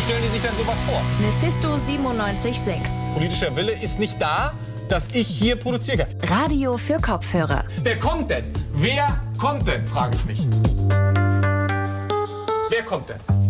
stellen die sich denn sowas vor? Mephisto 97.6. Politischer Wille ist nicht da, dass ich hier produzieren kann. Radio für Kopfhörer. Wer kommt denn? Wer kommt denn, frage ich mich. Wer kommt denn?